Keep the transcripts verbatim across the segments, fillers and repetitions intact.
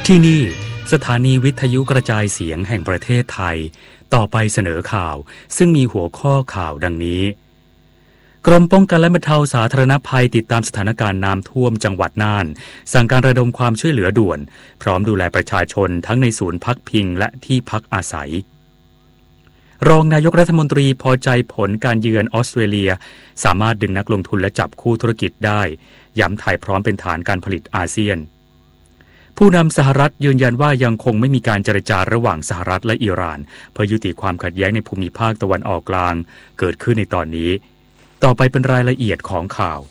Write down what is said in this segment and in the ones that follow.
ที่นี่สถานีวิทยุกระจายเสียงแห่งประเทศไทยต่อไปเสนอข่าวซึ่งมีหัวข้อข่าวดังนี้กรมป้องกันและบรรเทาสาธารณภัยติดตามสถานการณ์น้ำท่วมจังหวัดน่านสั่งการระดมความช่วยเหลือด่วนพร้อมดูแลประชาชนทั้งในศูนย์พักพิงและที่พักอาศัยรองนายกรัฐมนตรีพอใจผลการเยือนออสเตรเลียสามารถดึงนักลงทุนและจับคู่ธุรกิจได้ย้ำไทยพร้อมเป็นฐานการผลิตอาเซียนผู้นำสหรัฐยืนยันว่ายังคงไม่มีการเจรจาระหว่างสหรัฐและอิหร่านเพื่อยุติความขัดแย้งในภูมิภาคตะวันออกกลางเกิดขึ้นในตอนนี้ต่อไปเป็นรายละเอียดของข่าว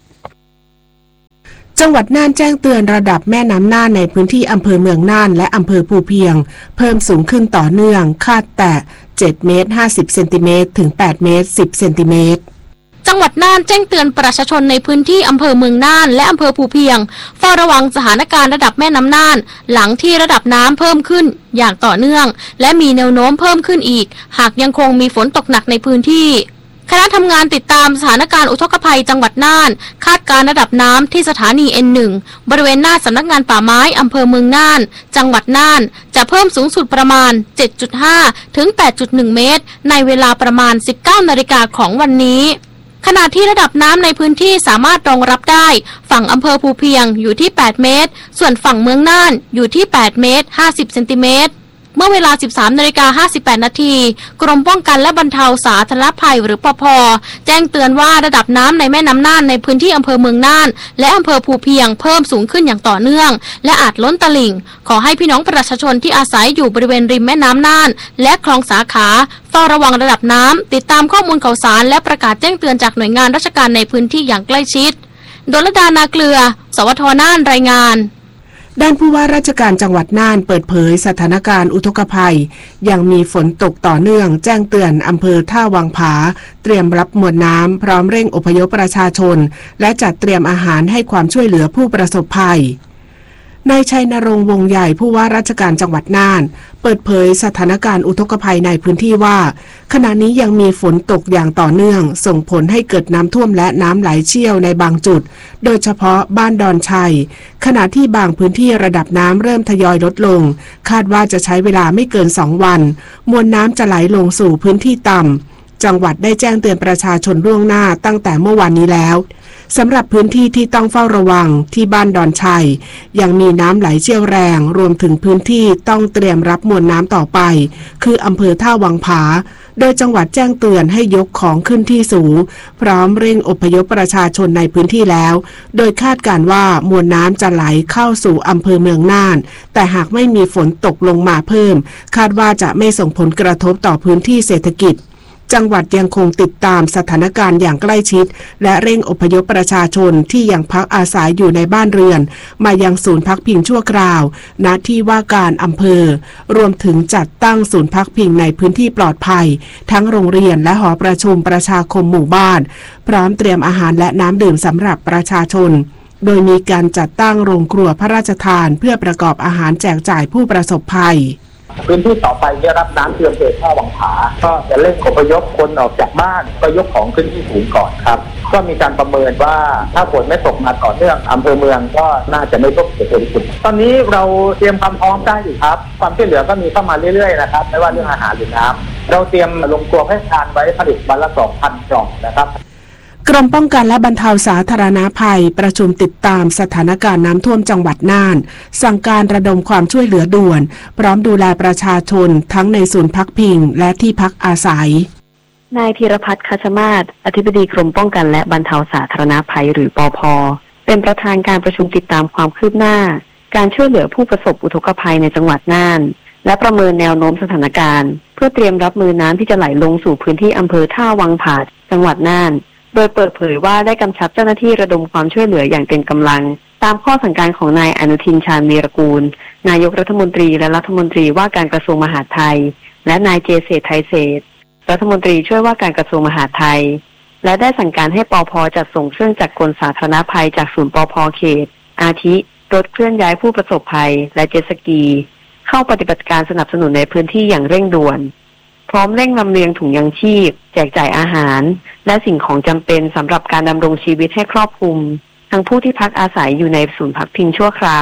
จังหวัดน่านแจ้งเตือนระดับแม่น้ำน่านในพื้นที่อำเภอเมืองน่านและอำเภอภูเพียงเพิ่มสูงขึ้นต่อเนื่องคาดแต่เจ็ดเมตรห้าสิบเซนติเมตรถึงแปดเมตรสิบเซนติเมตรจังหวัดน่านแจ้งเตือนประชาชนในพื้นที่อำเภอเมืองน่านและอำเภอภูเพียงเฝ้าระวังสถานการณ์ระดับแม่น้ำน่านหลังที่ระดับน้ำเพิ่มขึ้นอย่างต่อเนื่องและมีแนวโน้มเพิ่มขึ้นอีกหากยังคงมีฝนตกหนักในพื้นที่คณะทำงานติดตามสถานการณ์อุทกภัยจังหวัดน่านคาดการณ์ระดับน้ำที่สถานี เอ็น หนึ่ง บริเวณหน้าสำนักงานป่าไม้อำเภอเมืองน่านจังหวัดน่านจะเพิ่มสูงสุดประมาณ เจ็ดจุดห้า ถึง แปดจุดหนึ่ง เมตรในเวลาประมาณ สิบเก้านาฬิกาของวันนี้ขณะที่ระดับน้ำในพื้นที่สามารถรองรับได้ฝั่งอำเภอภูเพียงอยู่ที่แปดเมตรส่วนฝั่งเมืองน่านอยู่ที่แปดเมตรห้าสิบเซนติเมตรเมื่อเวลา สิบสามนาฬิกาห้าสิบแปดนาทีกรมป้องกันและบรรเทาสาธารณภัยหรือปภ.แจ้งเตือนว่าระดับน้ำในแม่น้ำน่านในพื้นที่อำเภอเมืองน่านและอำเภอภูเพียงเพิ่มสูงขึ้นอย่างต่อเนื่องและอาจล้นตลิ่งขอให้พี่น้องประชาชนที่อาศัยอยู่บริเวณริมแม่น้ำน่านและคลองสาขาเฝ้าระวังระดับน้ำติดตามข้อมูลข่าวสารและประกาศแจ้งเตือนจากหน่วยงานราชการในพื้นที่อย่างใกล้ชิดดลดานาเกลือสวทน่านรายงานด้านผู้ว่าราชการจังหวัดน่านเปิดเผยสถานการณ์อุทกภัยยังมีฝนตกต่อเนื่องแจ้งเตือนอำเภอท่าวังผาเตรียมรับมวลน้ำพร้อมเร่งอพยพประชาชนและจัดเตรียมอาหารให้ความช่วยเหลือผู้ประสบภัยนายชัยนรงค์วงใหญ่ผู้ว่าราชการจังหวัดน่านเปิดเผยสถานการณ์อุทกภัยในพื้นที่ว่าขณะนี้ยังมีฝนตกอย่างต่อเนื่องส่งผลให้เกิดน้ำท่วมและน้ำไหลเชี่ยวในบางจุดโดยเฉพาะบ้านดอนชัยขณะที่บางพื้นที่ระดับน้ำเริ่มทยอยลดลงคาดว่าจะใช้เวลาไม่เกินสองวันมวลน้ำจะไหลลงสู่พื้นที่ต่ำจังหวัดได้แจ้งเตือนประชาชนล่วงหน้าตั้งแต่เมื่อวานนี้แล้วสำหรับพื้นที่ที่ต้องเฝ้าระวังที่บ้านดอนชัยยังมีน้ำไหลเชี่ยวแรงรวมถึงพื้นที่ต้องเตรียมรับมวลน้ำต่อไปคืออำเภอท่าวังผาโดยจังหวัดแจ้งเตือนให้ยกของขึ้นที่สูงพร้อมเร่งอพยพประชาชนในพื้นที่แล้วโดยคาดการณ์ว่ามวลน้ำจะไหลเข้าสู่อำเภอเมืองน่านแต่หากไม่มีฝนตกลงมาเพิ่มคาดว่าจะไม่ส่งผลกระทบต่อพื้นที่เศรษฐกิจจังหวัดยังคงติดตามสถานการณ์อย่างใกล้ชิดและเร่งอพยพประชาชนที่ยังพักอาศัยอยู่ในบ้านเรือนมายังศูนย์พักพิงชั่วคราวณที่ว่าการอำเภอรวมถึงจัดตั้งศูนย์พักพิงในพื้นที่ปลอดภัยทั้งโรงเรียนและหอประชุมประชาคมหมู่บ้านพร้อมเตรียมอาหารและน้ำดื่มสำหรับประชาชนโดยมีการจัดตั้งโรงครัวพระราชทานเพื่อประกอบอาหารแจกจ่ายผู้ประสบภัยพื้นที่ต่อไปได้รับน้ำเตือนเขตท่าวังผาก็จะเร่งอพยพคนออกจากบ้านก็ยกของขึ้นที่สูงก่อนครับก็มีการประเมินว่าถ้าฝนไม่ตกมาต่อเนื่องอำเภอเมืองก็น่าจะไม่ตกเศรษฐกิจตอนนี้เราเตรียมความพร้อมได้อยู่ครับความช่วยเหลือก็มีเข้ามาเรื่อยๆนะครับไม่ว่าเรื่องอาหารหรือน้ำเราเตรียมลงครัวให้ทานไว้ผลิตวันละ สองพัน กล่องนะครับกรมป้องกันและบรรเทาสาธารณภัยประชุมติดตามสถานการณ์น้ำท่วมจังหวัดน่านสั่งการระดมความช่วยเหลือด่วนพร้อมดูแลประชาชนทั้งในศูนย์พักพิงและที่พักอาศัยนายธีรพัฒน์คัชมาศอธิบดีกรมป้องกันและบรรเทาสาธารณภัยหรือปภ.เป็นประธานการประชุมติดตามความคืบหน้าการช่วยเหลือผู้ประสบอุทกภัยในจังหวัดน่านและประเมินแนวโน้มสถานการณ์เพื่อเตรียมรับมือน้ำที่จะไหลลงสู่พื้นที่อำเภอท่าวังผาจังหวัดน่านโดยเปิดเผยว่าได้กำชับเจ้าหน้าที่ระดมความช่วยเหลืออย่างเต็มกำลังตามข้อสั่งการของนายอนุทินชาญวีรกูลนายกรัฐมนตรีและรัฐมนตรีว่าการกระทรวงมหาดไทยและนายเจเศรษฐ์ไทยเศรษฐ์รัฐมนตรีช่วยว่าการกระทรวงมหาดไทยและได้สั่งการให้ปภ.จัดส่งเครื่องจักรกลสาธารณภัยจากศูนย์ปภ.เขตอาทิรถเคลื่อนย้ายผู้ประสบภัยและเจ็ตสกีเข้าปฏิบัติการสนับสนุนในพื้นที่อย่างเร่งด่วนพร้อมเร่งลำเลียงถุงยังชีพแจกจ่ายอาหารและสิ่งของจำเป็นสำหรับการดำรงชีวิตให้ครอบคลุมทั้งผู้ที่พักอาศัยอยู่ในศูนย์พักพิงชั่วคราว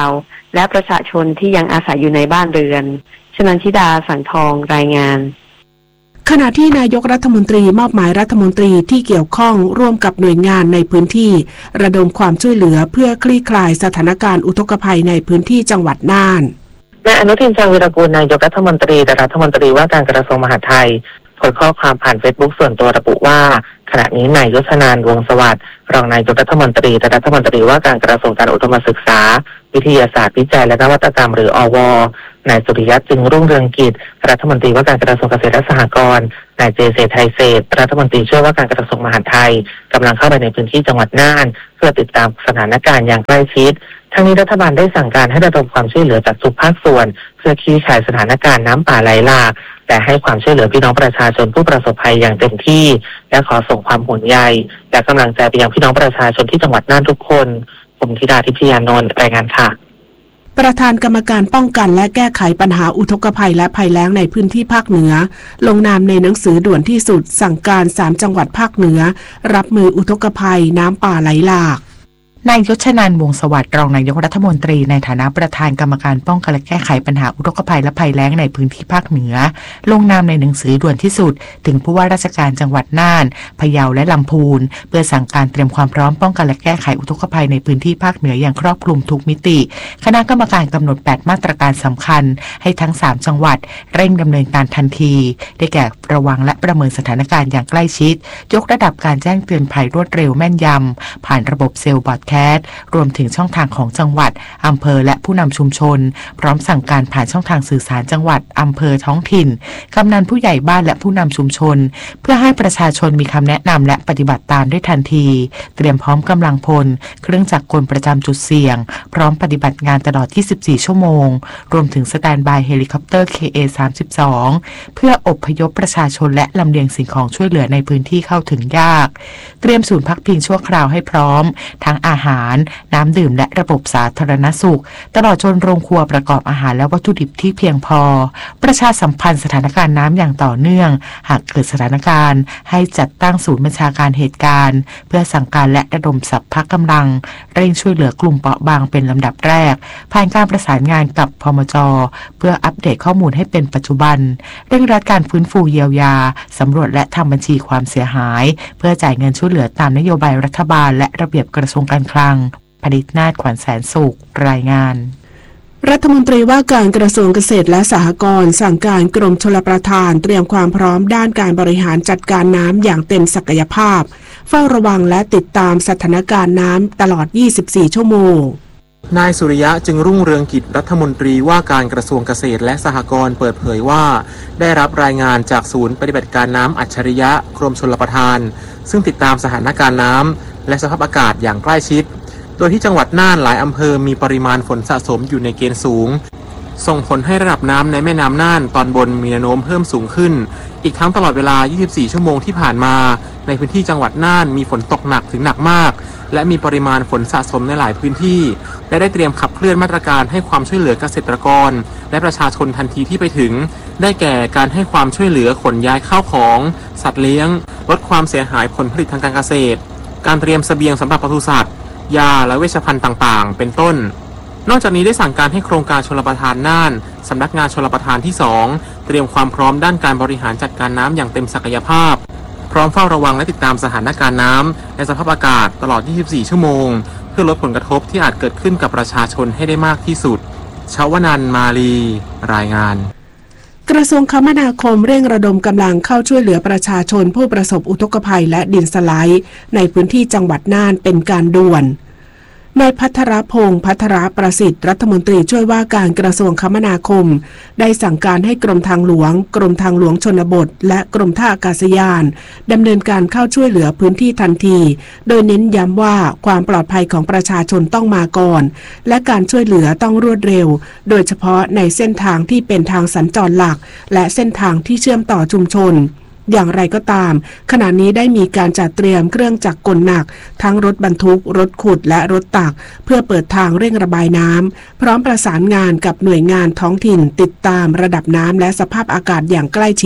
และประชาชนที่ยังอาศัยอยู่ในบ้านเรือนชนันชิดาสังทองรายงานขณะที่นายกรัฐมนตรีมอบหมายรัฐมนตรีที่เกี่ยวข้องร่วมกับหน่วยงานในพื้นที่ระดมความช่วยเหลือเพื่อคลี่คลายสถานการณ์อุทกภัยในพื้นที่จังหวัดน่านนายอนุทินชาญวีรกูลนายกรัฐมนตรีและรัฐมนตรีว่าการกระทรวงมหาดไทยโพสต์ข้อความผ่านเฟซบุ๊กส่วนตัวระบุว่าขณะนี้นายยศนานท์ วงศ์สวัสดิ์รองนายกรัฐมนตรีและรัฐมนตรีว่าการกระทรวงการอุดมศึกษาวิทยาศาสตร์วิจัยและนวัตกรรมหรืออวนายสุริยัตน์จึงรุ่งเรืองกิจรัฐมนตรีว่าการกระทรวงเกษตรและสหกรณ์นายเจเศรษฐ์ไทยเศรษฐ์รัฐมนตรีช่วยว่าการกระทรวงมหาดไทยกำลังเข้าไปในพื้นที่จังหวัดน่านเพื่อติดตามสถานการณ์อย่างใกล้ชิดทั้งนี้รัฐบาลได้สั่งการให้ระดมความช่วยเหลือจากทุกภาคส่วนเพื่อคลี่คลายสถานการณ์น้ำป่าไหลหลากและให้ความช่วยเหลือพี่น้องประชาชนผู้ประสบภัยอย่างเต็มที่และขอส่งความห่วงใยและกำลังใจไปยังพี่น้องประชาชนที่จังหวัดน่านทุกคนผมธิดาทิพยานนท์รายงานค่ะประธานกรรมการป้องกันและแก้ไขปัญหาอุทกภัยและภัยแล้งในพื้นที่ภาคเหนือลงนามในหนังสือด่วนที่สุดสั่งการสามจังหวัดภาคเหนือรับมืออุทกภัยน้ำป่าไหลหลากนายยศนานท์ วงศ์สวัสดิ์รองนายกรัฐมนตรีในฐานะประธานกรรมการป้องกันและแก้ไขปัญหาอุทกภัยและภัยแล้งในพื้นที่ภาคเหนือลงนามในหนังสือด่วนที่สุดถึงผู้ว่าราชการจังหวัดน่านพะเยาและลำพูนเพื่อสั่งการเตรียมความพร้อมป้องกันและแก้ไขอุทกภัยในพื้นที่ภาคเหนืออย่างครอบคลุมทุกมิติคณะกรรมการกำหนดแปดมาตรการสำคัญให้ทั้งสามจังหวัดเร่งดำเนินการทันทีได้แก่ระวังและประเมินสถานการณ์อย่างใกล้ชิดยกระดับการแจ้งเตือนภัยรวดเร็วแม่นยำผ่านระบบเซลล์บอดแคสต์รวมถึงช่องทางของจังหวัดอำเภอและผู้นำชุมชนพร้อมสั่งการผ่านช่องทางสื่อสารจังหวัดอำเภอท้องถิ่นกำนันผู้ใหญ่บ้านและผู้นำชุมชนเพื่อให้ประชาชนมีคำแนะนำและปฏิบัติตามได้ทันทีเตรียมพร้อมกำลังพลเครื่องจักรกลประจำจุดเสี่ยงพร้อมปฏิบัติงานตลอดยี่สิบสี่ชั่วโมงรวมถึงสแตนด์บายเฮลิคอปเตอร์ เค เอ สามสิบสอง เพื่ออพยพประชาชนและลำเลียงสิ่งของช่วยเหลือในพื้นที่เข้าถึงยากเตรียมศูนย์พักพิงชั่วคราวให้พร้อมทั้งอาหารน้ำดื่มและระบบสาธารณสุขตลอดจนโรงครัวประกอบอาหารและวัตถุดิบที่เพียงพอประชาสัมพันธ์สถานการณ์น้ำอย่างต่อเนื่องหากเกิดสถานการณ์ให้จัดตั้งศูนย์บัญชาการเหตุการณ์เพื่อสั่งการและระดมสรรพกำลังเร่งช่วยเหลือกลุ่มเปราะบางเป็นลำดับแรกผ่านการประสานงานกับพมจ.เพื่ออัปเดตข้อมูลให้เป็นปัจจุบันเร่งรัดการฟื้นฟูเยียวยาสำรวจและทำบัญชีความเสียหายเพื่อจ่ายเงินช่วยเหลือตามนโยบายรัฐบาลและระเบียบกระทรวงการคลังผลิตนาฏขวัญแสนสุขรายงานรัฐมนตรีว่าการกระทรวงเกษตรและสหกรณ์สั่งการกรมชลประทานเตรียมความพร้อมด้านการบริหารจัดการน้ำอย่างเต็มศักยภาพเฝ้าระวังและติดตามสถานการณ์น้ำตลอดยี่สิบสี่ชั่วโมงนายสุริยะจึงรุ่งเรืองกิจรัฐมนตรีว่าการกระทรวงเกษตรและสหกรณ์เปิดเผยว่าได้รับรายงานจากศูนย์ปฏิบัติการน้ำอัจฉริยะกรมชลประทานซึ่งติดตามสถานการณ์น้ำและสภาพอากาศอย่างใกล้ชิดโดยที่จังหวัดน่านหลายอำเภอมีปริมาณฝนสะสมอยู่ในเกณฑ์สูงส่งผลให้ระดับน้ำในแม่น้ำน่านตอนบนมีแนวโน้มเพิ่มสูงขึ้นอีกทั้งตลอดเวลายี่สิบสี่ชั่วโมงที่ผ่านมาในพื้นที่จังหวัดน่านมีฝนตกหนักถึงหนักมากและมีปริมาณฝนสะสมในหลายพื้นที่และได้เตรียมขับเคลื่อนมาตรการให้ความช่วยเหลือเกษตรกรและประชาชนทันทีที่ไปถึงได้แก่การให้ความช่วยเหลือขนย้ายข้าวของสัตว์เลี้ยงลดความเสียหายผลผลิตทางการเกษตรการเตรียมเสบียงสำหรับปศุสัตว์ยาและเวชภัณฑ์ต่างๆเป็นต้นนอกจากนี้ได้สั่งการให้โครงการชลประทานน่านสำนักงานชลประทานที่สองเตรียมความพร้อมด้านการบริหารจัดการน้ำอย่างเต็มศักยภาพพร้อมเฝ้าระวังและติดตามสถานการณ์น้ำและสภาพอากาศตลอดยี่สิบสี่ชั่วโมงเพื่อลดผลกระทบที่อาจเกิดขึ้นกับประชาชนให้ได้มากที่สุดชวนันท์ มาลีรายงานกระทรวงคมนาคมเร่งระดมกำลังเข้าช่วยเหลือประชาชนผู้ประสบอุทกภัยและดินสไลด์ในพื้นที่จังหวัดน่านเป็นการด่วนนายภัทรพงษ์ภัทรประสิทธิ์รัฐมนตรีช่วยว่าการกระทรวงคมนาคมได้สั่งการให้กรมทางหลวงกรมทางหลวงชนบทและกรมท่าอากาศยานดำเนินการเข้าช่วยเหลือพื้นที่ทันทีโดยเน้นย้ำว่าความปลอดภัยของประชาชนต้องมาก่อนและการช่วยเหลือต้องรวดเร็วโดยเฉพาะในเส้นทางที่เป็นทางสัญจรหลักและเส้นทางที่เชื่อมต่อชุมชนอย่างไรก็ตามขณะนี้ได้มีการจัดเตรียมเครื่องจักรกลหนักทั้งรถบรรทุกรถขุดและรถตักเพื่อเปิดทางเร่งระบายน้ำพร้อมประสานงานกับหน่วยงานท้องถิ่นติดตามระดับน้ำและสภาพอากาศอย่างใกล้ชิด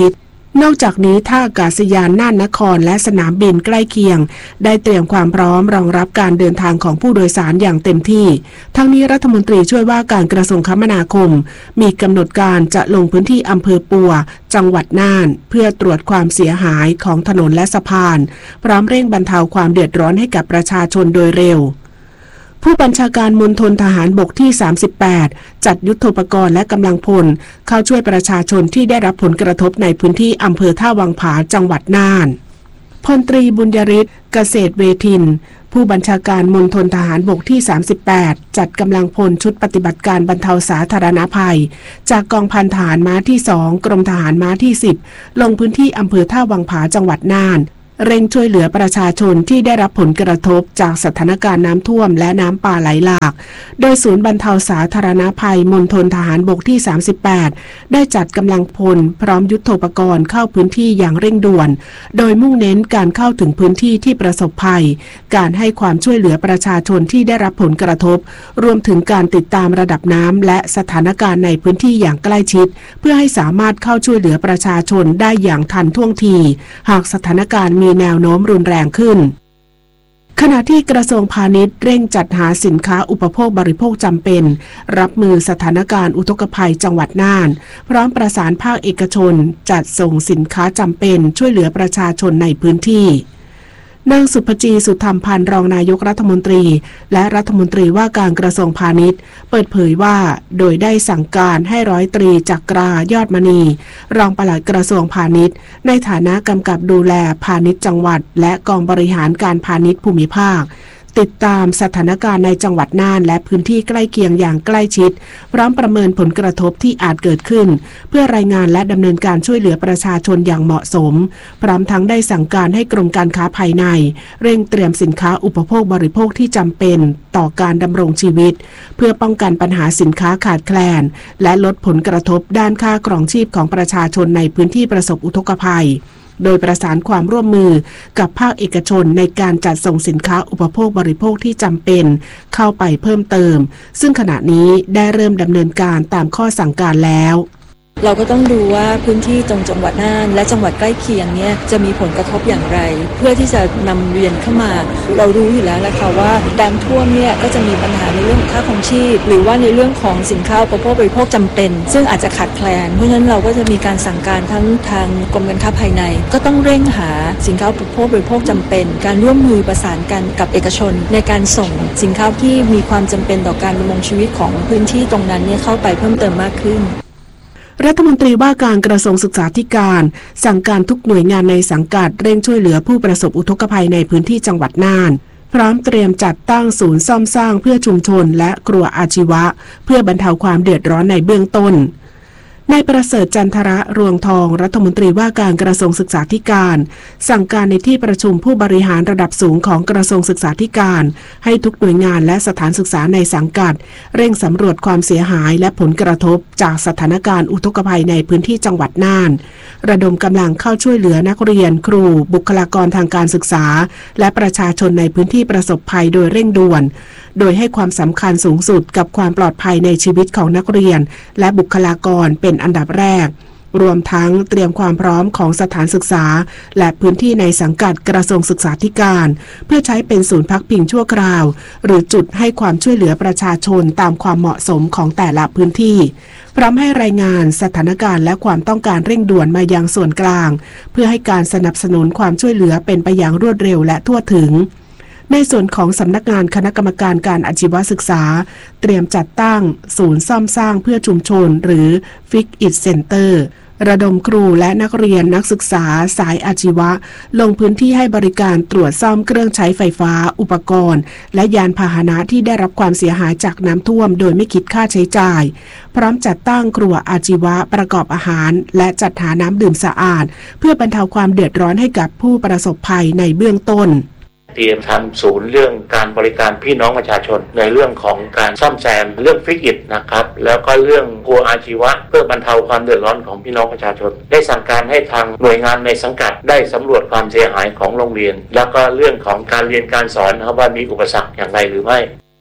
นอกจากนี้ท่าอากาศยานน่านนครและสนามบินใกล้เคียงได้เตรียมความพร้อมรองรับการเดินทางของผู้โดยสารอย่างเต็มที่ทั้งนี้รัฐมนตรีช่วยว่าการกระทรวงคมนาคมมีกำหนดการจะลงพื้นที่อำเภอปัวจังหวัดน่านเพื่อตรวจความเสียหายของถนนและสะพานพร้อมเร่งบรรเทาความเดือดร้อนให้กับประชาชนโดยเร็วผู้บัญชาการมณฑลทหารบกที่สามสิบแปดจัดยุทโธปกรณ์และกำลังพลเข้าช่วยประชาชนที่ได้รับผลกระทบในพื้นที่อำเภอท่าวังผาจังหวัดน่านพลตรีบุญยริศเกษตรเวทินผู้บัญชาการมณฑลทหารบกที่สามสิบแปดจัดกำลังพลชุดปฏิบัติการบรรเทาสาธารณภัยจากกองพันทหารม้าที่สองกรมทหารม้าที่สิบลงพื้นที่อำเภอท่าวังผาจังหวัดน่านเร่งช่วยเหลือประชาชนที่ได้รับผลกระทบจากสถานการณ์น้ำท่วมและน้ำป่าไหลหลากโดยศูนย์บรรเทาสาธารณภัยมณฑลทหารบกที่สามสิบแปดได้จัดกำลังพลพร้อมยุทโธปกรณ์เข้าพื้นที่อย่างเร่งด่วนโดยมุ่งเน้นการเข้าถึงพื้นที่ที่ประสบภัยการให้ความช่วยเหลือประชาชนที่ได้รับผลกระทบรวมถึงการติดตามระดับน้ำและสถานการณ์ในพื้นที่อย่างใกล้ชิดเพื่อให้สามารถเข้าช่วยเหลือประชาชนได้อย่างทันท่วงทีหากสถานการณ์มีแนวโน้มรุนแรงขึ้นขณะที่กระทรวงพาณิชย์เร่งจัดหาสินค้าอุปโภคบริโภคจำเป็นรับมือสถานการณ์อุทกภัยจังหวัดน่านพร้อมประสานภาคเอกชนจัดส่งสินค้าจำเป็นช่วยเหลือประชาชนในพื้นที่นางสุภจีสุธรรมพันธ์รองนายกรัฐมนตรีและรัฐมนตรีว่าการกระทรวงพาณิชย์เปิดเผยว่าโดยได้สั่งการให้ร้อยตรีจักรายอดมณีรองปลัดกระทรวงพาณิชย์ในฐานะกำกับดูแลพาณิชย์จังหวัดและกองบริหารการพาณิชย์ภูมิภาคติดตามสถานการณ์ในจังหวัดน่านและพื้นที่ใกล้เคียงอย่างใกล้ชิดพร้อมประเมินผลกระทบที่อาจเกิดขึ้นเพื่อรายงานและดำเนินการช่วยเหลือประชาชนอย่างเหมาะสมพร้อมทั้งได้สั่งการให้กรมการค้าภายในเร่งเตรียมสินค้าอุปโภคบริโภคที่จำเป็นต่อการดำรงชีวิตเพื่อป้องกันปัญหาสินค้าขาดแคลนและลดผลกระทบด้านค่าครองชีพของประชาชนในพื้นที่ประสบอุทกภัยโดยประสานความร่วมมือกับภาคเอกชนในการจัดส่งสินค้าอุปโภคบริโภคที่จำเป็นเข้าไปเพิ่มเติมซึ่งขณะนี้ได้เริ่มดำเนินการตามข้อสั่งการแล้วเราก็ต้องดูว่าพื้นที่ตรงจังหวัดน่านและจังหวัดใกล้เคียงเนี่ยจะมีผลกระทบอย่างไรเพื่อที่จะนำเรียนเข้ามาเรารู้อยู่แล้วนะคะว่าน้ำท่วมเนี่ยก็จะมีปัญหาในเรื่องของค่าครองชีพหรือว่าในเรื่องของสินค้าอุปโภคบริโภคจำเป็นซึ่งอาจจะขาดแคลนเพราะฉะนั้นเราก็จะมีการสั่งการทั้งทางกรมการค้าภายในก็ต้องเร่งหาสินค้าอุปโภคบริโภคจำเป็นการร่วมมือประสานกันกับเอกชนในการส่งสินค้าที่มีความจำเป็นต่อการดำรงชีวิตของพื้นที่ตรงนั้นเนี่ยเข้าไปเพิ่มเติมมากขึ้นรัฐมนตรีว่าการกระทรวงศึกษาธิการสั่งการทุกหน่วยงานในสังกัดเร่งช่วยเหลือผู้ประสบอุทกภัยในพื้นที่จังหวัดน่านพร้อมเตรียมจัดตั้งศูนย์ซ่อมสร้างเพื่อชุมชนและครัวอาชีวะเพื่อบรรเทาความเดือดร้อนในเบื้องต้นนายประเสริฐจันทระรวงทองรัฐมนตรีว่าการกระทรวงศึกษาธิการสั่งการในที่ประชุมผู้บริหารระดับสูงของกระทรวงศึกษาธิการให้ทุกหน่วยงานและสถานศึกษาในสังกัดเร่งสำรวจความเสียหายและผลกระทบจากสถานการณ์อุทกภัยในพื้นที่จังหวัดน่านระดมกำลังเข้าช่วยเหลือนักเรียนครูบุคลากรทางการศึกษาและประชาชนในพื้นที่ประสบภัยโดยเร่งด่วนโดยให้ความสำคัญสูงสุดกับความปลอดภัยในชีวิตของนักเรียนและบุคลากรเป็นอันดับแรกรวมทั้งเตรียมความพร้อมของสถานศึกษาและพื้นที่ในสังกัดกระทรวงศึกษาธิการเพื่อใช้เป็นศูนย์พักพิงชั่วคราวหรือจุดให้ความช่วยเหลือประชาชนตามความเหมาะสมของแต่ละพื้นที่พร้อมให้รายงานสถานการณ์และความต้องการเร่งด่วนมายังส่วนกลางเพื่อให้การสนับสนุนความช่วยเหลือเป็นไปอย่างรวดเร็วและทั่วถึงในส่วนของสำนักงานคณะกรรมการการอาชีวศึกษาเตรียมจัดตั้งศูนย์ซ่อมสร้างเพื่อชุมชนหรือ Fix It Center ระดมครูและนักเรียนนักศึกษาสายอาชีวะลงพื้นที่ให้บริการตรวจซ่อมเครื่องใช้ไฟฟ้าอุปกรณ์และยานพาหนะที่ได้รับความเสียหายจากน้ำท่วมโดยไม่คิดค่าใช้จ่ายพร้อมจัดตั้งครัวอาชีวะประกอบอาหารและจัดหาน้ำดื่มสะอาดเพื่อบรรเทาความเดือดร้อนให้กับผู้ประสบภัยในเบื้องต้นเตรียมทำศูนย์เรื่องการบริการพี่น้องประชาชนในเรื่องของการซ่อมแซมเรื่องฟิกอิทนะครับแล้วก็เรื่องครัวอาชีวะเพื่อบรรเทาความเดือดร้อนของพี่น้องประชาชนได้สั่งการให้ทางหน่วยงานในสังกัดได้สำรวจความเสียหายของโรงเรียนแล้วก็เรื่องของการเรียนการสอนนะครับว่ามีอุปสรรคอย่างไรหรือไม่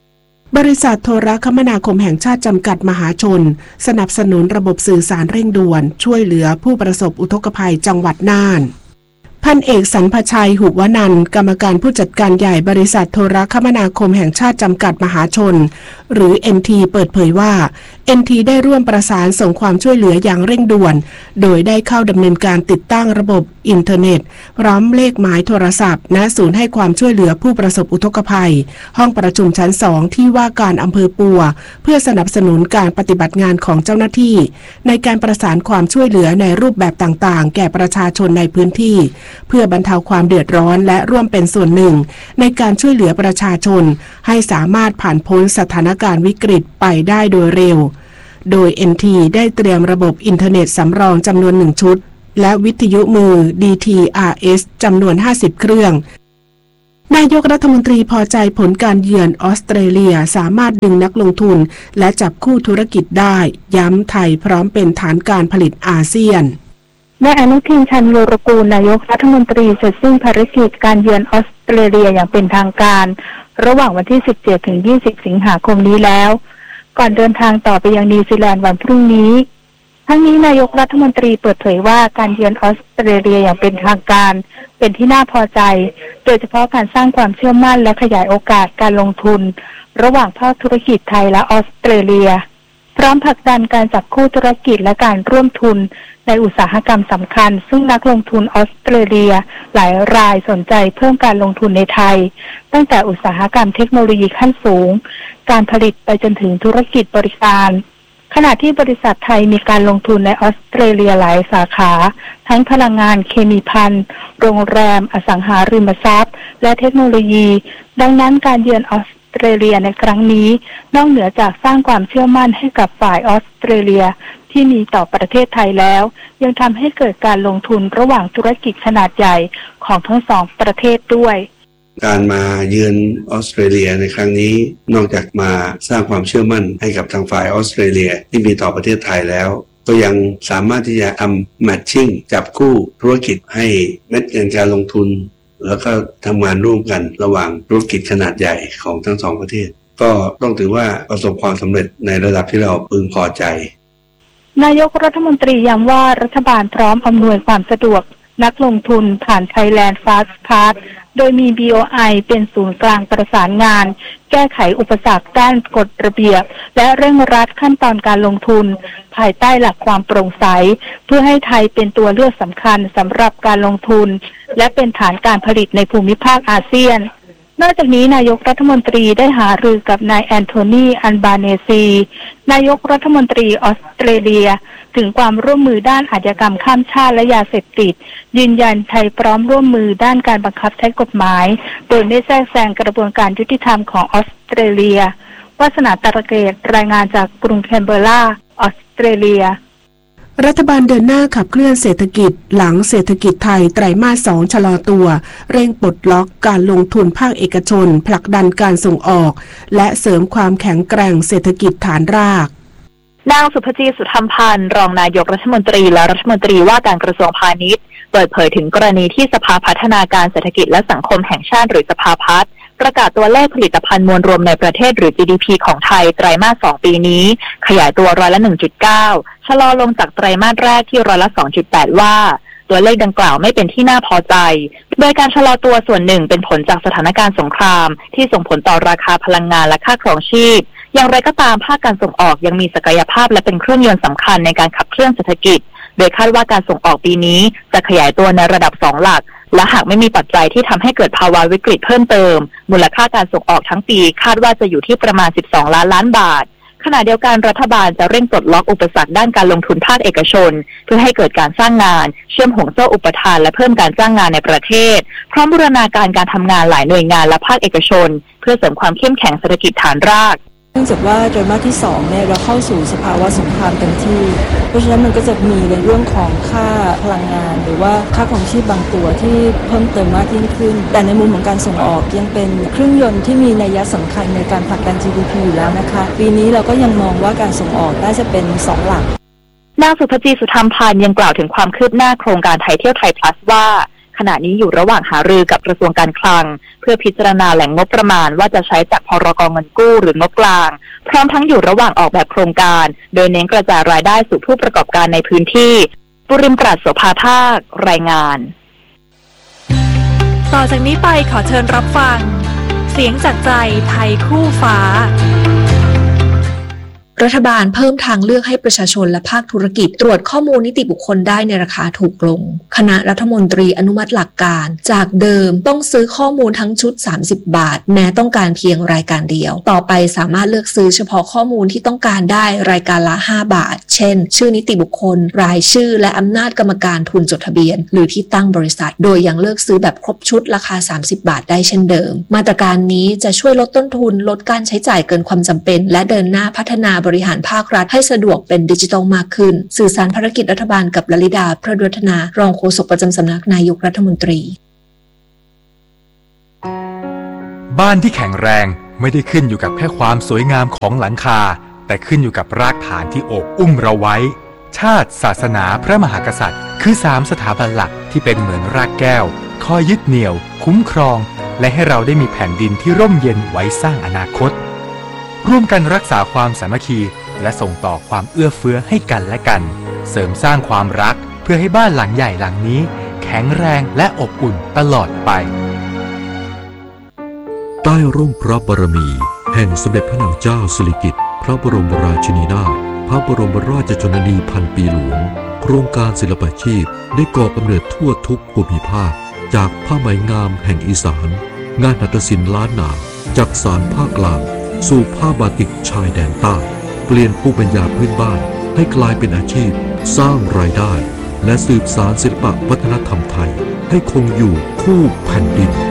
บริษัทโทรคมนาคมแห่งชาติจำกัดมหาชนสนับสนุนระบบสื่อสารเร่งด่วนช่วยเหลือผู้ประสบอุทกภัยจังหวัดน่านพันเอกสรรพชัยหุวนันท์กรรมการผู้จัดการใหญ่บริษัทโทรคมนาคมแห่งชาติจำกัดมหาชนหรือ เอ็น ที เปิดเผยว่า เอ็น ที ได้ร่วมประสานส่งความช่วยเหลืออย่างเร่งด่วนโดยได้เข้าดำเนินการติดตั้งระบบอินเทอร์เน็ตพร้อมเลขหมายโทรศัพท์ณศูนย์ให้ความช่วยเหลือผู้ประสบอุทกภัยห้องประชุมชั้นสองที่ว่าการอำเภอปัวเพื่อสนับสนุนการปฏิบัติงานของเจ้าหน้าที่ในการประสานความช่วยเหลือในรูปแบบต่างๆแก่ประชาชนในพื้นที่เพื่อบรรเทาความเดือดร้อนและร่วมเป็นส่วนหนึ่งในการช่วยเหลือประชาชนให้สามารถผ่านพ้นสถานการณ์วิกฤตไปได้โดยเร็วโดย เอ็น ที ได้เตรียมระบบอินเทอร์เน็ตสำรองจำนวนหนึ่งชุดและวิทยุมือ ดี ที อาร์ เอส จำนวนห้าสิบเครื่องนายกรัฐมนตรีพอใจผลการเยือนออสเตรเลียสามารถดึงนักลงทุนและจับคู่ธุรกิจได้ย้ำไทยพร้อมเป็นฐานการผลิตอาเซียนนายอนุทินชาญวีรกูลนายกรัฐมนตรีเสร็จสิ้นภารกิจการเยือนออสเตรเลียอย่างเป็นทางการระหว่างวันที่สิบเจ็ดถึงยี่สิบสิงหาคมนี้แล้วก่อนเดินทางต่อไปยังนิวซีแลนด์วันพรุ่งนี้ทั้งนี้นายกรัฐมนตรีเปิดเผยว่าการเยือนออสเตรเลียอย่างเป็นทางการเป็นที่น่าพอใจโดยเฉพาะการสร้างความเชื่อมั่นและขยายโอกาสการลงทุนระหว่างภาคธุรกิจไทยและออสเตรเลียพร้อมผลักดันการจับคู่ธุรกิจและการร่วมทุนในอุตสาหกรรมสำคัญซึ่งนักลงทุนออสเตรเลียหลายรายสนใจเพิ่มการลงทุนในไทยตั้งแต่อุตสาหกรรมเทคโนโลยีขั้นสูงการผลิตไปจนถึงธุรกิจบริการขณะที่บริษัทไทยมีการลงทุนในออสเตรเลียหลายสาขาทั้งพลังงานเคมีภัณฑ์โรงแรมอสังหาริมทรัพย์และเทคโนโลยีดังนั้นการเยือนออสเตรเลียในครั้งนี้นอกเหนือจากสร้างความเชื่อมั่นให้กับฝ่ายออสเตรเลียที่มีต่อประเทศไทยแล้วยังทำให้เกิดการลงทุนระหว่างธุรกิจขนาดใหญ่ของทั้งสองประเทศด้วยการมาเยือนออสเตรเลียในครั้งนี้นอกจากมาสร้างความเชื่อมั่นให้กับทางฝ่ายออสเตรเลียที่มีต่อประเทศไทยแล้วก็ยังสามารถที่จะทำแมทชิ่งจับคู่ธุรกิจให้เม็ดเงินการลงทุนแล้วก็ทำงานร่วมกันระหว่างธุรกิจขนาดใหญ่ของทั้งสองประเทศก็ต้องถือว่าประสบความสำเร็จในระดับที่เราพึงพอใจนายกรัฐมนตรีย้ำว่ารัฐบาลพร้อมอำนวยความสะดวกนักลงทุนผ่าน Thailand Fast Pass โดยมี บี โอ ไอ เป็นศูนย์กลางประสานงานแก้ไขอุปสรรคด้านกฎระเบียบและเร่งรัดขั้นตอนการลงทุนภายใต้หลักความโปร่งใสเพื่อให้ไทยเป็นตัวเลือกสำคัญสำหรับการลงทุนและเป็นฐานการผลิตในภูมิภาคอาเซียนนอกจากนี้นายกรัฐมนตรีได้หารือกับนายแอนโทนีอัลบาเนซีนายกรัฐมนตรีออสเตรเลียถึงความร่วมมือด้านอาชญากรรมข้ามชาติและยาเสพติดยืนยันไทยพร้อมร่วมมือด้านการบังคับใช้กฎหมายโดยไม่แทรกแซงกระบวนการยุติธรรมของออสเตรเลียวาสนาตระเกตรายงานจากกรุงแคนเบอร์ราออสเตรเลียรัฐบาลเดินหน้าขับเคลื่อนเศรษฐกิจหลังเศรษฐกิจไทยไตรมาสสองชะลอตัวเร่งปลดล็อกการลงทุนภาคเอกชนผลักดันการส่งออกและเสริมความแข็งแกร่งเศรษฐกิจฐานรากนางสุภจีสุธรรมพันธ์รองนายกรัฐมนตรีและรัฐมนตรีว่าการกระทรวงพาณิชย์เปิดเผยถึงกรณีที่สภาพัฒนาการเศรษฐกิจและสังคมแห่งชาติหรือสภาพัฒน์ประกาศตัวเลขผลิตภัณฑ์มวลรวมในประเทศหรือ จี ดี พี ของไทยไตรมาสสองปีนี้ขยายตัวร้อยละ หนึ่งจุดเก้า ชะลอลงจากไตรมาสแรกที่ร้อยละ สองจุดแปด ว่าตัวเลขดังกล่าวไม่เป็นที่น่าพอใจโดยการชะลอตัวส่วนหนึ่งเป็นผลจากสถานการณ์สงครามที่ส่งผลต่อราคาพลังงานและค่าครองชีพอย่างไรก็ตามภาคการส่งออกยังมีศักยภาพและเป็นเครื่องยนต์สำคัญในการขับเคลื่อนเศรษฐกิจโดยคาดว่าการส่งออกปีนี้จะขยายตัวในระดับสองหลักและหากไม่มีปัจจัยที่ทำให้เกิดภาวะวิกฤตเพิ่มเติมมูลค่าการส่งออกทั้งปีคาดว่าจะอยู่ที่ประมาณสิบสองล้านล้านบาทขณะเดียวกันรัฐบาลจะเร่งปลดล็อกอุปสรรคด้านการลงทุนภาคเอกชนเพื่อให้เกิดการสร้างงานเชื่อมห่วงโซ่อุปทานและเพิ่มการจ้างงานในประเทศพร้อมบูรณาการการทำงานหลายหน่วยงานและภาคเอกชนเพื่อเสริมความเข้มแข็งเศรษฐกิจฐานรากเนื่องจากว่าไตรมาสที่สองเนี่ยเราเข้าสู่สภาวะสงครามเต็มที่เพราะฉะนั้นมันก็จะมีในเรื่องของค่าพลังงานหรือว่าค่าครองชีพบางตัวที่เพิ่มเติมมากยิ่งขึ้นแต่ในมุมของการส่งออกยังเป็นเครื่องยนต์ที่มีนัยสำคัญในการผลักดัน จี ดี พี อยู่แล้วนะคะปีนี้เราก็ยังมองว่าการส่งออกน่าจะเป็นสองหลักนางสุภจีสุธรรมพันธ์ยังกล่าวถึงความคืบหน้าโครงการไทยเที่ยวไทย plus ว่าขขณะนี้อยู่ระหว่างหารือกับกระทรวงการคลังเพื่อพิจารณาแหล่งงบประมาณว่าจะใช้จากพรก.เงินกู้หรืองบกลางพร้อมทั้งอยู่ระหว่างออกแบบโครงการโดยเน้นกระจายรายได้สู่ผู้ประกอบการในพื้นที่ปุริมปราชโสภาภาครายงานต่อจากนี้ไปขอเชิญรับฟังเสียงจากใจไทยคู่ฟ้ารัฐบาลเพิ่มทางเลือกให้ประชาชนและภาคธุรกิจตรวจข้อมูลนิติบุคคลได้ในราคาถูกลงคณะรัฐมนตรีอนุมัติหลักการจากเดิมต้องซื้อข้อมูลทั้งชุดสามสิบบาทแม้ต้องการเพียงรายการเดียวต่อไปสามารถเลือกซื้อเฉพาะข้อมูลที่ต้องการได้รายการละห้าบาทเช่นชื่อนิติบุคคลรายชื่อและอำนาจกรรมการทุนจดทะเบียนหรือที่ตั้งบริษัทโดยยังเลือกซื้อแบบครบชุดราคาสามสิบบาทได้เช่นเดิมมาตรการนี้จะช่วยลดต้นทุนลดการใช้จ่ายเกินความจำเป็นและเดินหน้าพัฒนาบริหารภาครัฐให้สะดวกเป็นดิจิทัลมากขึ้นสื่อสารภารกิจรัฐบาลกับลลิดาพระวัฒนารองโฆษกประจำสำนักนายกรัฐมนตรีบ้านที่แข็งแรงไม่ได้ขึ้นอยู่กับแค่ความสวยงามของหลังคาแต่ขึ้นอยู่กับรากฐานที่โอบอุ้มเราไว้ชาติศาสนาพระมหากษัตริย์คือสามสถาบันหลักที่เป็นเหมือนรากแก้วคอยยึดเหนี่ยวคุ้มครองและให้เราได้มีแผ่นดินที่ร่มเย็นไว้สร้างอนาคตร่วมกันรักษาความสามัคคีและส่งต่อความเอื้อเฟื้อให้กันและกันเสริมสร้างความรักเพื่อให้บ้านหลังใหญ่หลังนี้แข็งแรงและอบอุ่นตลอดไปใต้ร่มพระบารมีแห่งสมเด็จพระนางเจ้าสิริกิติ์พระบรมราชินีนาถพระบรมราชชนนีพันปีหลวงโครงการศิลปาชีพได้ก่อกำเนิดทั่วทุกภูมิภาคจากผ้าไหมงามแห่งอีสานงานหัตถศิลป์ล้านนาจักสานภาคกลางสู่ผ้าบาติกชายแดนใต้เปลี่ยนภูมิปัญญาพื้นบ้านให้กลายเป็นอาชีพสร้างรายได้และสืบสานศิลปวัฒนธรรมไทยให้คงอยู่คู่แผ่นดิน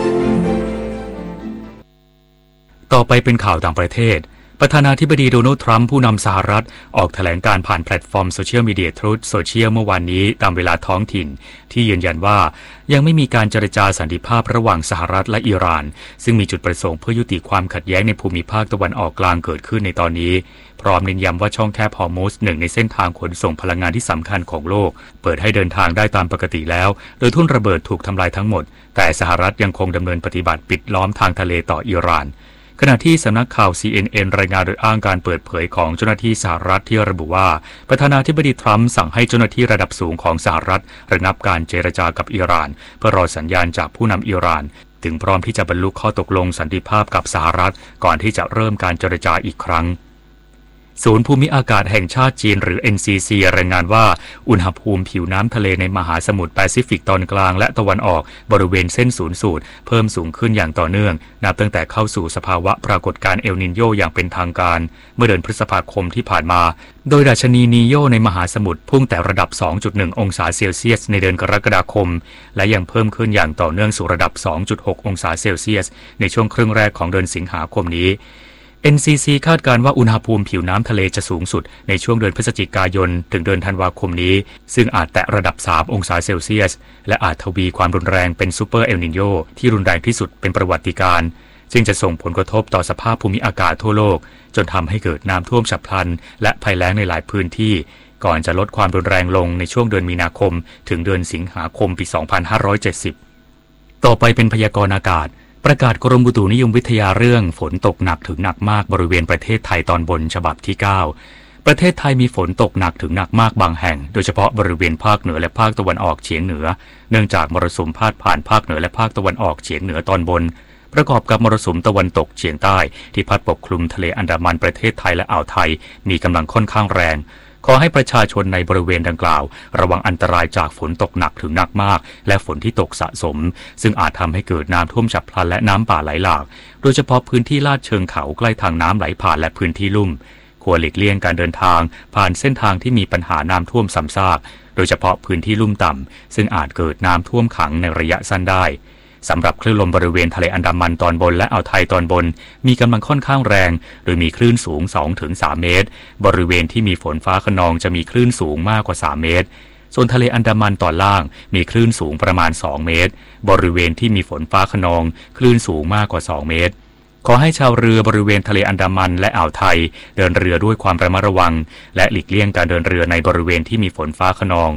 ต่อไปเป็นข่าวต่างประเทศประธานาธิบดีโดนัลด์ทรัมป์ผู้นำสหรัฐออกแถลงการผ่านแพลตฟอร์มโซเชียลมีเดียทรูธโซเชียลเมื่อวานนี้ตามเวลาท้องถิ่นที่ยืนยันว่ายังไม่มีการเจรจาสันติภาพระหว่างสหรัฐและอิหร่านซึ่งมีจุดประสงค์เพื่อยุติความขัดแย้งในภูมิภาคตะวันออกกลางเกิดขึ้นในตอนนี้พร้อมเน้นย้ำว่าช่องแคบฮอร์มุซหนึ่งในเส้นทางขนส่งพลังงานที่สำคัญของโลกเปิดให้เดินทางได้ตามปกติแล้วโดยทุ่นระเบิดถูกทำลายทั้งหมดแต่สหรัฐยังคงดำเนินปฏิบัติปิดล้อมทางทะเลต่ออิหร่านขณะที่สำนักข่าว ซี เอ็น เอ็น รายงานโดยอ้างการเปิดเผยของเจ้าหน้าที่สหรัฐที่ระบุว่าประธานาธิบดีทรัมป์สั่งให้เจ้าหน้าที่ระดับสูงของสหรัฐระงับการเจรจากับอิหร่านเพื่อรอสัญญาณจากผู้นำอิหร่านถึงพร้อมที่จะบรรลุข้อตกลงสันติภาพกับสหรัฐก่อนที่จะเริ่มการเจรจาอีกครั้งศูนย์ภูมิอากาศแห่งชาติจีนหรือ เอ็น ซี ซี รายงานว่าอุณหภูมิผิวน้ำทะเลในมหาสมุทรแปซิฟิกตอนกลางและตะวันออกบริเวณเส้นศูนย์สูตรเพิ่มสูงขึ้นอย่างต่อเนื่องนับตั้งแต่เข้าสู่สภาวะปรากฏการณ์เอลนิโญอย่างเป็นทางการเมื่อเดือนพฤษภาคมที่ผ่านมาโดยดัชนีนีโญในมหาสมุทรพุ่งแต่ระดับ สองจุดหนึ่ง องศาเซลเซียสในเดือนกรกฎาคมและยังเพิ่มขึ้นอย่างต่อเนื่องสู่ระดับ สองจุดหก องศาเซลเซียสในช่วงครึ่งแรกของเดือนสิงหาคมนี้เอ็น ซี ซี คาดการณ์ว่าอุณหภูมิผิวน้ำทะเลจะสูงสุดในช่วงเดือนพฤศจิกายนถึงเดือนธันวาคมนี้ซึ่งอาจแตะระดับสามองศาเซลเซียสและอาจทวีความรุนแรงเป็นซูเปอร์เอลนิโญที่รุนแรงที่สุดเป็นประวัติการณ์ซึ่งจะส่งผลกระทบต่อสภาพภูมิอากาศทั่วโลกจนทำให้เกิดน้ำท่วมฉับพลันและภัยแล้งในหลายพื้นที่ก่อนจะลดความรุนแรงลงในช่วงเดือนมีนาคมถึงเดือนสิงหาคมปี สองพันห้าร้อยเจ็ดสิบ ต่อไปเป็นพยากรณ์อากาศประกาศกรมอุตุนิยมวิทยาเรื่องฝนตกหนักถึงหนักมากบริเวณประเทศไทยตอนบนฉบับที่เก้าประเทศไทยมีฝนตกหนักถึงหนักมากบางแห่งโดยเฉพาะบริเวณภาคเหนือและภาคตะวันออกเฉียงเหนือเนื่องจากมรสุมพาดผ่านภาคเหนือและภาคตะวันออกเฉียงเหนือตอนบนประกอบกับมรสุมตะวันตกเฉียงใต้ที่พัดปกคลุมทะเลอันดามันประเทศไทยและอ่าวไทยมีกำลังค่อนข้างแรงขอให้ประชาชนในบริเวณดังกล่าวระวังอันตรายจากฝนตกหนักถึงหนักมากและฝนที่ตกสะสมซึ่งอาจทำให้เกิดน้ำท่วมฉับพลันและน้ำป่าไหลหลากโดยเฉพาะพื้นที่ลาดเชิงเขาใกล้ทางน้ำไหลผ่านและพื้นที่ลุ่มควรหลีกเลี่ยงการเดินทางผ่านเส้นทางที่มีปัญหาน้ำท่วมซ้ำซากโดยเฉพาะพื้นที่ลุ่มต่ำซึ่งอาจเกิดน้ำท่วมขังในระยะสั้นได้สำหรับคลื่นลมบริเวณทะเลอันดามันตอนบนและอ่าวไทยตอนบนมีกำลังค่อนข้างแรงโดยมีคลื่นสูง สองถึงสาม เมตรบริเวณที่มีฝนฟ้าคะนองจะมีคลื่นสูงมากกว่าสามเมตรส่วนทะเลอันดามันตอนล่างมีคลื่นสูงประมาณสองเมตรบริเวณที่มีฝนฟ้าคะนองคลื่นสูงมากกว่าสองเมตรขอให้ชาวเรือบริเวณทะเลอันดามันและอ่าวไทยเดินเรือด้วยความระมัดระวังและหลีกเลี่ยงการเดินเรือในบริเวณที่มีฝนฟ้าคะนอง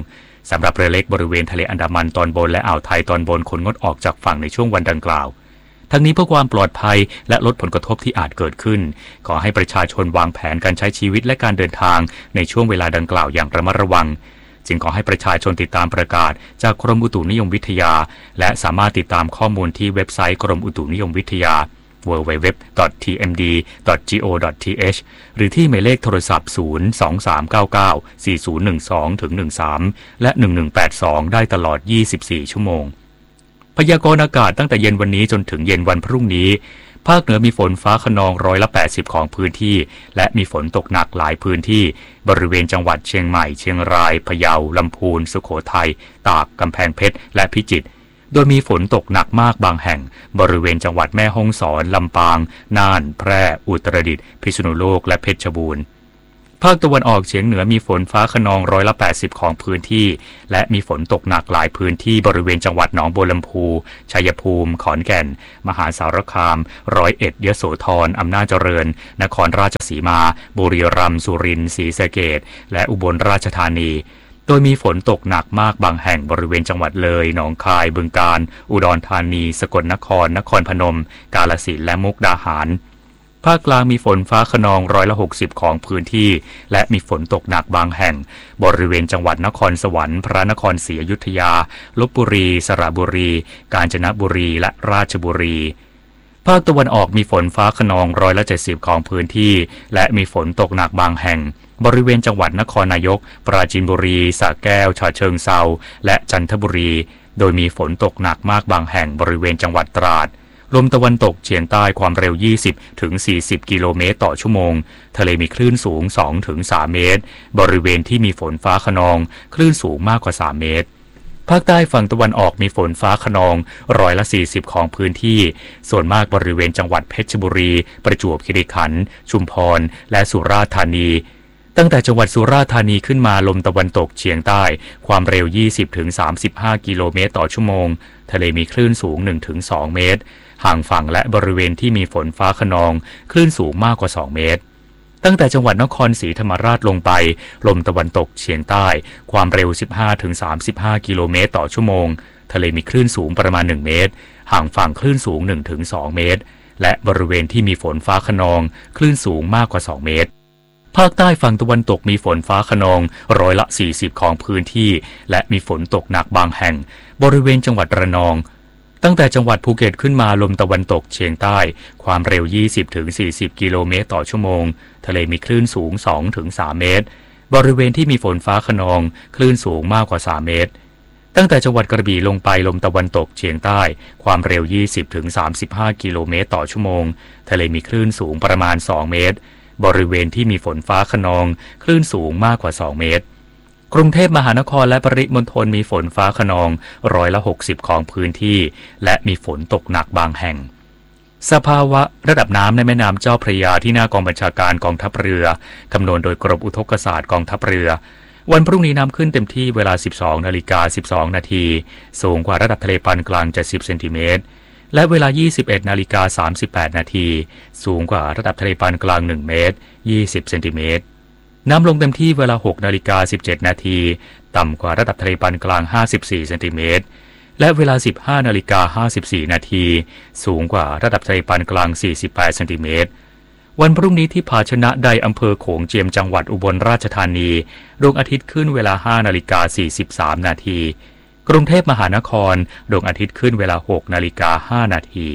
สำหรับเรือเล็กบริเวณทะเลอันดามันตอนบนและอ่าวไทยตอนบนควรงดออกจากฝั่งในช่วงวันดังกล่าวทั้งนี้เพื่อความปลอดภัยและลดผลกระทบที่อาจเกิดขึ้นขอให้ประชาชนวางแผนการใช้ชีวิตและการเดินทางในช่วงเวลาดังกล่าวอย่างระมัดระวังจึงขอให้ประชาชนติดตามประกาศจากกรมอุตุนิยมวิทยาและสามารถติดตามข้อมูลที่เว็บไซต์กรมอุตุนิยมวิทยา ดับเบิลยู ดับเบิลยู ดับเบิลยู ดอท ที เอ็ม ดี ดอท จี โอ ดอท ที เอช หรือที่หมายเลขโทรศัพท์ ศูนย์ สอง สาม เก้า เก้า สี่ ศูนย์ หนึ่ง สอง ถึง หนึ่ง สาม และ หนึ่ง หนึ่ง แปด สอง ได้ตลอด ยี่สิบสี่ ชั่วโมงพยากรณ์อากาศตั้งแต่เย็นวันนี้จนถึงเย็นวันพรุ่งนี้ภาคเหนือมีฝนฟ้าคะนองร้อยละแปดสิบของพื้นที่และมีฝนตกหนักหลายพื้นที่บริเวณจังหวัดเชียงใหม่เชียงรายพะเยาลำพูนสุโขทัยตากกำแพงเพชรและพิจิตรโดยมีฝนตกหนักมากบางแห่งบริเวณจังหวัดแม่ฮ่องสอนลำปางน่านแพร่อุตรดิตถ์พิษณุโลกและเพชรบูรณ์ภาคตะวันออกเฉียงเหนือมีฝนฟ้าคะนองร้อยละแปดสิบของพื้นที่และมีฝนตกหนักหลายพื้นที่บริเวณจังหวัดหนองบัวลำพูชัยภูมิขอนแก่นมหาสารคามร้อยเอ็ดยโสธรอำนาจเจริญนครราชสีมาบุรีรัมย์สุรินทร์ศรีสะเกษและอุบลราชธานีโดยมีฝนตกหนักมากบางแห่งบริเวณจังหวัดเลยหนองคายบึงกาฬอุดรธานีสกลนครนครพนมกาฬสินธุ์และมุกดาหารภาคกลางมีฝนฟ้าคะนองร้อยละหกสิบของพื้นที่และมีฝนตกหนักบางแห่งบริเวณจังหวัดนครสวรรค์พระนครศรีอยุธยาลพบุรีสระบุรีกาญจนบุรีและราชบุรีภาคตะวันออกมีฝนฟ้าคะนองร้อยละเจ็ดสิบของพื้นที่และมีฝนตกหนักบางแห่งบริเวณจังหวัดนครนายกปราจีนบุรีสระแก้วฉะเชิงเทราและจันทบุรีโดยมีฝนตกหนักมากบางแห่งบริเวณจังหวัดตราดลมตะวันตกเฉียงใต้ความเร็ว ยี่สิบถึงสี่สิบ กิโลเมตรต่อชั่วโมงทะเลมีคลื่นสูง สองถึงสาม เมตรบริเวณที่มีฝนฟ้าคะนองคลื่นสูงมากกว่าสามเมตรภาคใต้ฝั่งตะวันออกมีฝนฟ้าคะนองร้อยละสี่สิบของพื้นที่ส่วนมากบริเวณจังหวัดเพชรบุรีประจวบคีรีขันธ์ชุมพรและสุราษฎร์ธานีตั้งแต่จังหวัดสุราษฎร์ธานีขึ้นมาลมตะวันตกเฉียงใต้ความเร็ว ยี่สิบถึงสามสิบห้า กิโลเมตรต่อชั่วโมงทะเลมีคลื่นสูง หนึ่งถึงสอง เมตรห่างฝั่งและบริเวณที่มีฝนฟ้าคะนองคลื่นสูงมากกว่าสองเมตรตั้งแต่จังหวัดนครศรีธรรมราชลงไปลมตะวันตกเฉียงใต้ความเร็ว สิบห้าถึงสามสิบห้า กิโลเมตรต่อชั่วโมงทะเลมีคลื่นสูงประมาณหนึ่งเมตรห่างฝั่งคลื่นสูง หนึ่งถึงสอง เมตรและบริเวณที่มีฝนฟ้าคะนองคลื่นสูงมากกว่าสองเมตรภาคใต้ฝั่งตะวันตกมีฝนฟ้าคะนองร้อยละสี่สิบของพื้นที่และมีฝนตกหนักบางแห่งบริเวณจังหวัดระนองตั้งแต่จังหวัดภูเก็ตขึ้นมาลมตะวันตกเฉียงใต้ความเร็ว ยี่สิบถึงสี่สิบ กิโลเมตรต่อชั่วโมงทะเลมีคลื่นสูง สองถึงสาม เมตรบริเวณที่มีฝนฟ้าคะนองคลื่นสูงมากกว่าสามเมตรตั้งแต่จังหวัดกระบี่ลงไปลมตะวันตกเฉียงใต้ความเร็ว ยี่สิบถึงสามสิบห้า กิโลเมตรต่อชั่วโมงทะเลมีคลื่นสูงประมาณสองเมตรบริเวณที่มีฝนฟ้าคะนองคลื่นสูงมากกว่าสองเมตรกรุงเทพมหานครและปริมณฑลมีฝนฟ้าคะนองร้อยละหกสิบของพื้นที่และมีฝนตกหนักบางแห่งสภาวะระดับน้ำในแม่น้ำเจ้าพระยาที่หน้ากองบัญชาการกองทัพเรือคำนวณโดยกรมอุทกศาสตร์กองทัพเรือวันพรุ่งนี้น้ำขึ้นเต็มที่เวลา สิบสองนาฬิกาสิบสองนาทีสูงกว่าระดับทะเลปานกลางเจ็ดสิบเซนติเมตรและเวลา ยี่สิบเอ็ดนาฬิกาสามสิบแปดนาทีสูงกว่าระดับทะเลปานกลางหนึ่งเมตรยี่สิบเซนติเมตรน้ำลงเต็มที่เวลา หกนาฬิกาสิบเจ็ดนาทีต่ำกว่าระดับทะเลปานกลางห้าสิบสี่เซนติเมตรและเวลา สิบห้านาฬิกาห้าสิบสี่นาทีสูงกว่าระดับทะเลปานกลางสี่สิบแปดเซนติเมตรวันพรุ่งนี้ที่ภาชนะใดอำเภอโขงเจียมจังหวัดอุบลราชธานีดวงอาทิตย์ขึ้นเวลาห้านาฬิกาสี่สิบสามนาทีกรุงเทพมหานครดวงอาทิตย์ขึ้นเวลา หกนาฬิกาห้านาที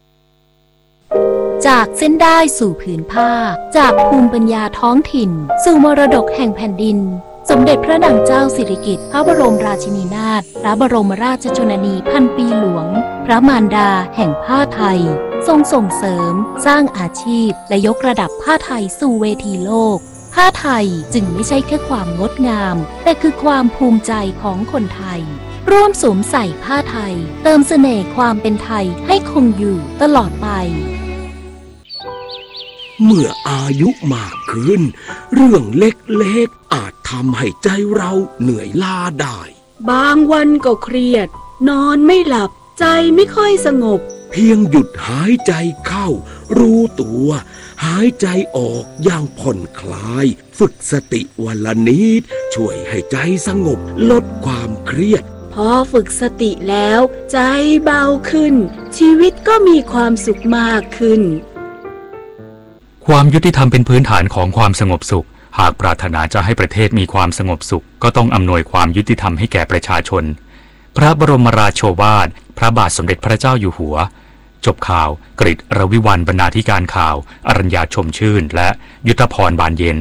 จากเส้นได้สู่ผืนผ้าจากภูมิปัญญาท้องถิ่นสู่มรดกแห่งแผ่นดินสมเด็จพระนางเจ้าสิริกิติ์พระบรมราชินีนาถพระบรมราชชนนีพันปีหลวงพระมารดาแห่งผ้าไทยทรงส่งเสริมสร้างอาชีพและยกระดับผ้าไทยสู่เวทีโลกผ้าไทยจึงไม่ใช่แค่ความงดงามแต่คือความภูมิใจของคนไทยร่วมสวมใส่ผ้าไทยเติมเสน่ห์ความเป็นไทยให้คงอยู่ตลอดไปเมื่ออายุมากขึ้นเรื่องเล็กๆอาจทำให้ใจเราเหนื่อยล้าได้บางวันก็เครียดนอนไม่หลับใจไม่ค่อยสงบเพียงหยุดหายใจเข้ารู้ตัวหายใจออกอย่างผ่อนคลายฝึกสติวันละนิดช่วยให้ใจสงบลดความเครียดพอฝึกสติแล้วใจเบาขึ้นชีวิตก็มีความสุขมากขึ้นความยุติธรรมเป็นพื้นฐานของความสงบสุขหากปรารถนาจะให้ประเทศมีความสงบสุขก็ต้องอำนวยความยุติธรรมให้แก่ประชาชนพระบรมราโชวาทพระบาทสมเด็จพระเจ้าอยู่หัวจบข่าวกฤษ รวิวัลย์ บรรณาธิการข่าวอรัญญาชมชื่นและยุทธพรบานเย็น